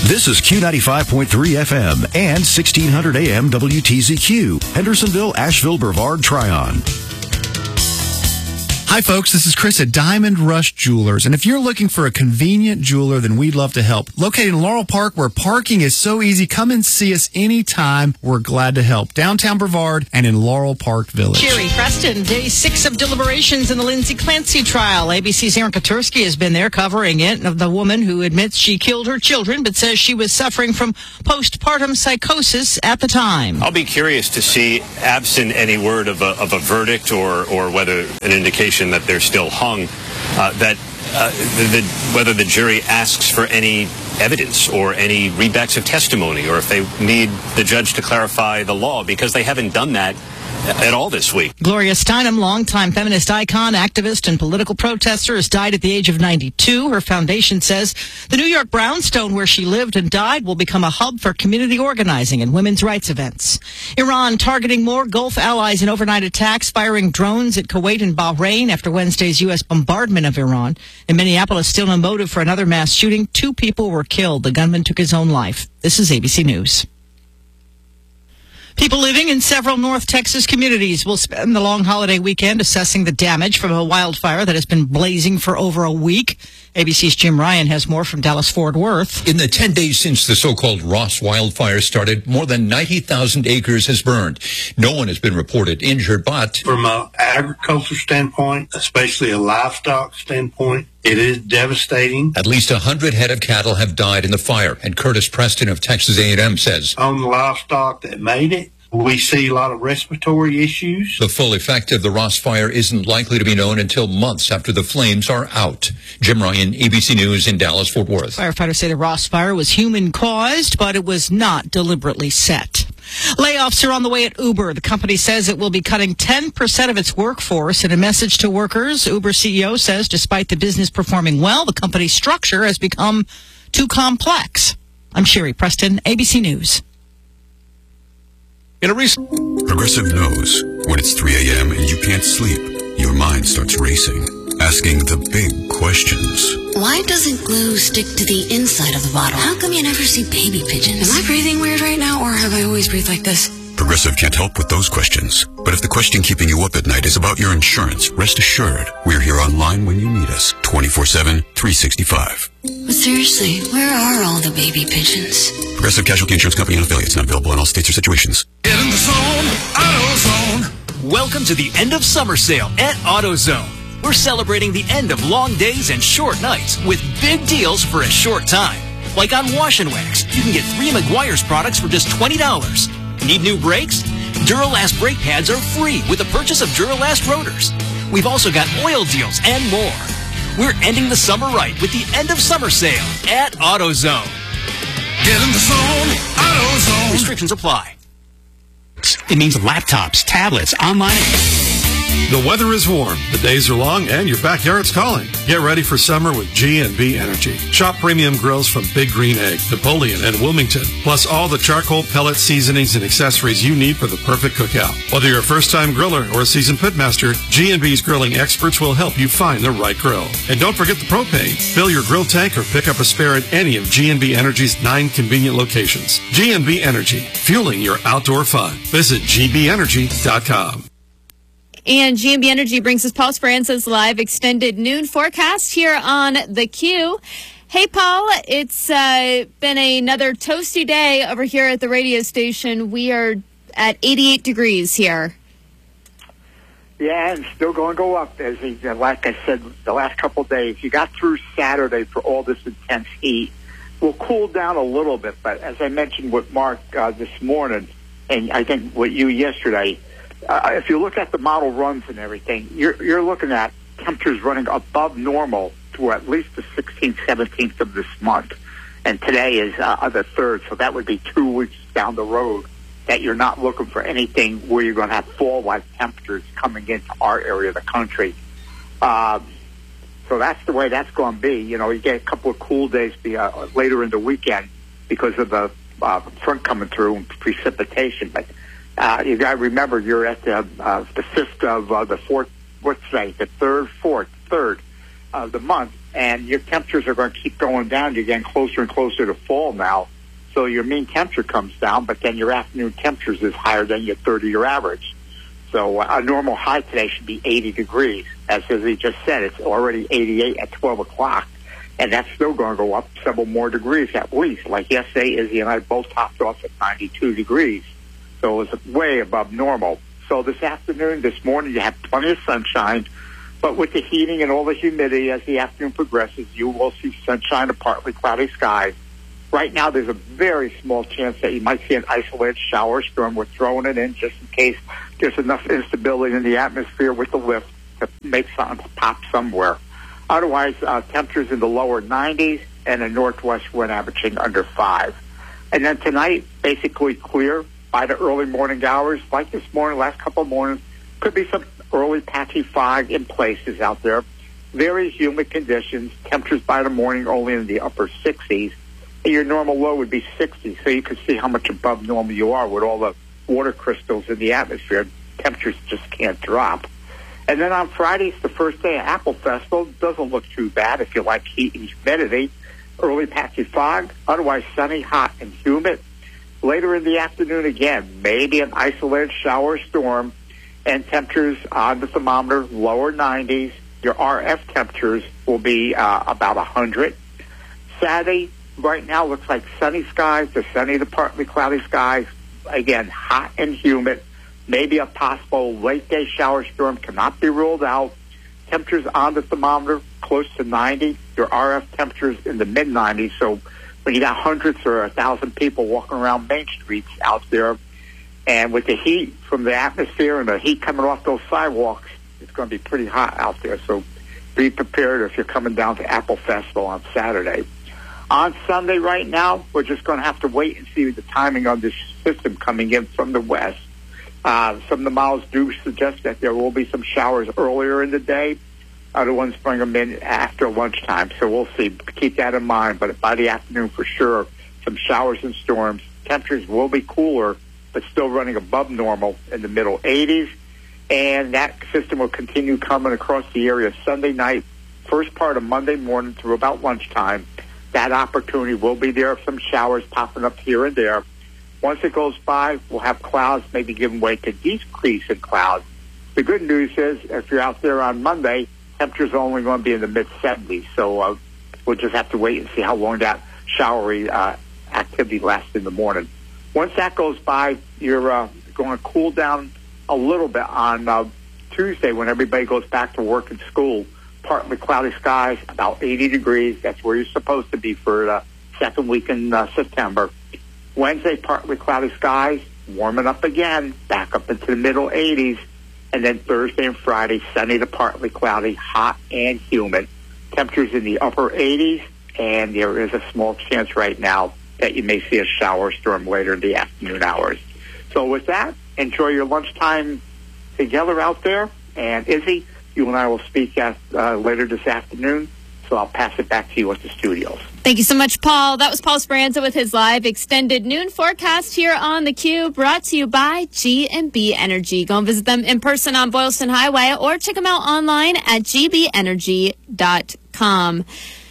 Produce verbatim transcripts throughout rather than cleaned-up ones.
This is Q ninety-five point three F M and sixteen hundred A M W T Z Q, Hendersonville, Asheville, Brevard, Tryon. Hi, folks. This is Chris at Diamond Rush Jewelers. And if you're looking for a convenient jeweler, then we'd love to help. Located in Laurel Park, where parking is so easy, come and see us anytime. We're glad to help. Downtown Brevard and in Laurel Park Village. Jerry Preston, day six of deliberations in the Lindsay Clancy trial. A B C's Aaron Katursky has been there covering it, of the woman who admits she killed her children, but says she was suffering from postpartum psychosis at the time. I'll be curious to see, absent any word of a, of a verdict or, or whether an indication that they're still hung, uh, that uh, the, the, whether the jury asks for any evidence or any readbacks of testimony, or if they need the judge to clarify the law, because they haven't done that at all this week. Gloria Steinem, longtime feminist icon, activist, and political protester, has died at the age of ninety-two. Her foundation says the New York brownstone where she lived and died will become a hub for community organizing and women's rights events. Iran targeting more Gulf allies in overnight attacks, firing drones at Kuwait and Bahrain after Wednesday's U S bombardment of Iran. In Minneapolis, still no motive for another mass shooting. Two people were killed. The gunman took his own life. This is A B C News. People living in several North Texas communities will spend the long holiday weekend assessing the damage from a wildfire that has been blazing for over a week. A B C's Jim Ryan has more from Dallas-Fort Worth. In the ten days since the so-called Ross wildfire started, more than ninety thousand acres has burned. No one has been reported injured, but from an agriculture standpoint, especially a livestock standpoint, it is devastating. At least one hundred head of cattle have died in the fire, and Curtis Preston of Texas A and M says, on the livestock that made it, we see a lot of respiratory issues. The full effect of the Ross fire isn't likely to be known until months after the flames are out. Jim Ryan, A B C News in Dallas-Fort Worth. Firefighters say the Ross fire was human-caused, but it was not deliberately set. Layoffs are on the way at Uber. The company says it will be cutting ten percent of its workforce. In a message to workers, Uber C E O says despite the business performing well, the company's structure has become too complex. I'm Sherry Preston, A B C News. In a recent Progressive knows when it's three a.m. and you can't sleep, your mind starts racing, asking the big questions. Why doesn't glue stick to the inside of the bottle? How come you never see baby pigeons? Am I breathing weird right now, or have I always breathed like this? Progressive can't help with those questions. But if the question keeping you up at night is about your insurance, rest assured, we're here online when you need us, twenty-four seven, three sixty-five. But seriously, where are all the baby pigeons? Progressive Casualty Insurance Company and affiliates, not available in all states or situations. Get in the zone, AutoZone. Welcome to the end of summer sale at AutoZone. We're celebrating the end of long days and short nights with big deals for a short time. Like on Wash and Wax, you can get three Meguiar's products for just twenty dollars. Need new brakes? Duralast brake pads are free with the purchase of Duralast rotors. We've also got oil deals and more. We're ending the summer right with the end of summer sale at AutoZone. Get in the zone, AutoZone. Restrictions apply. It means laptops, tablets, online. The weather is warm, the days are long, and your backyard's calling. Get ready for summer with G and B Energy. Shop premium grills from Big Green Egg, Napoleon, and Wilmington, plus all the charcoal, pellet, seasonings, and accessories you need for the perfect cookout. Whether you're a first-time griller or a seasoned pitmaster, G and B's grilling experts will help you find the right grill. And don't forget the propane. Fill your grill tank or pick up a spare at any of G and B Energy's nine convenient locations. G and B Energy, fueling your outdoor fun. Visit G B energy dot com. And G and B Energy brings us Paul Speranza's live extended noon forecast here on the Q. Hey, Paul, it's uh, been another toasty day over here at the radio station. We are at eighty-eight degrees here. Yeah, and still going to go up. As he, like I said, the last couple of days, you got through Saturday for all this intense heat. We'll cool down a little bit, but as I mentioned with Mark uh, this morning, and I think with you yesterday, Uh, if you look at the model runs and everything, you're, you're looking at temperatures running above normal to at least the sixteenth, seventeenth of this month. And today is uh, the third, so that would be two weeks down the road that you're not looking for anything where you're going to have fall-like temperatures coming into our area of the country. Um, so that's the way that's going to be. You know, you get a couple of cool days be, uh, later in the weekend because of the uh, front coming through and precipitation. But Uh, you got to remember, you're at the, uh, the fifth of uh, the fourth, what's today, the third, fourth, third of the month, and your temperatures are going to keep going down. You're getting closer and closer to fall now. So your mean temperature comes down, but then your afternoon temperatures is higher than your thirty-year average. So a normal high today should be eighty degrees. As Izzy just said, it's already eighty-eight at twelve o'clock, and that's still going to go up several more degrees at least. Like yesterday, Izzy and I both topped off at ninety-two degrees. So it was way above normal. So this afternoon, this morning, you have plenty of sunshine, but with the heating and all the humidity as the afternoon progresses, you will see sunshine and partly cloudy skies. Right now, there's a very small chance that you might see an isolated shower storm. We're throwing it in just in case there's enough instability in the atmosphere with the lift to make something pop somewhere. Otherwise, uh, temperatures in the lower nineties and the northwest wind averaging under five. And then tonight, basically clear by the early morning hours. Like this morning, last couple of mornings, could be some early patchy fog in places out there. Very humid conditions. Temperatures by the morning only in the upper sixties. And your normal low would be sixty, so you can see how much above normal you are with all the water crystals in the atmosphere. Temperatures just can't drop. And then on Friday, it's the first day of Apple Festival. Doesn't look too bad if you like heat and humidity. Early patchy fog, otherwise sunny, hot, and humid. Later in the afternoon, again, maybe an isolated shower storm, and temperatures on the thermometer, lower nineties. Your R F temperatures will be uh, about one hundred. Saturday, right now, looks like sunny skies to sunny to partly cloudy skies. Again, hot and humid. Maybe a possible late-day shower storm cannot be ruled out. Temperatures on the thermometer close to ninety. Your R F temperatures in the mid nineties. So when you got hundreds or a thousand people walking around main streets out there, and with the heat from the atmosphere and the heat coming off those sidewalks, it's going to be pretty hot out there. So be prepared if you're coming down to Apple Festival on Saturday. On Sunday right now, we're just going to have to wait and see the timing of this system coming in from the west. Uh, some of the models do suggest that there will be some showers earlier in the day. Other ones bring them in after lunchtime. So we'll see. Keep that in mind. But by the afternoon, for sure, some showers and storms. Temperatures will be cooler, but still running above normal in the middle eighties. And that system will continue coming across the area Sunday night, first part of Monday morning through about lunchtime. That opportunity will be there of some showers popping up here and there. Once it goes by, we'll have clouds maybe giving way to decrease in clouds. The good news is, if you're out there on Monday, temperatures are only going to be in the mid-seventies. So uh, we'll just have to wait and see how long that showery uh, activity lasts in the morning. Once that goes by, you're uh, going to cool down a little bit on uh, Tuesday when everybody goes back to work and school. Partly cloudy skies, about eighty degrees. That's where you're supposed to be for the second week in uh, September. Wednesday, partly cloudy skies, warming up again, back up into the middle eighties. And then Thursday and Friday, sunny to partly cloudy, hot and humid. Temperatures in the upper eighties, and there is a small chance right now that you may see a shower storm later in the afternoon hours. So with that, enjoy your lunchtime together out there. And Izzy, you and I will speak at, uh, later this afternoon. So I'll pass it back to you at the studios. Thank you so much, Paul. That was Paul Speranza with his live extended noon forecast here on theCUBE, brought to you by G and B Energy. Go and visit them in person on Boylston Highway or check them out online at g b energy dot com.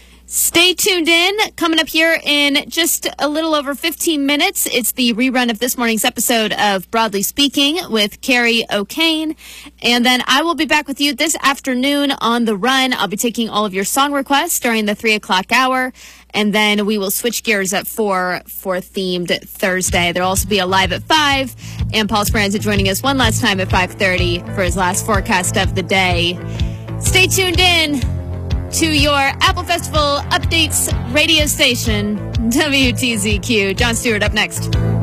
Stay tuned in. Coming up here in just a little over fifteen minutes, it's the rerun of this morning's episode of Broadly Speaking with Carrie O'Kane. And then I will be back with you this afternoon on The Run. I'll be taking all of your song requests during the three o'clock hour. And then we will switch gears at four for Themed Thursday. There'll also be a live at five. And Paul Speranza joining us one last time at five thirty for his last forecast of the day. Stay tuned in to your Apple Festival Updates radio station, W T Z Q. Jon Stewart up next.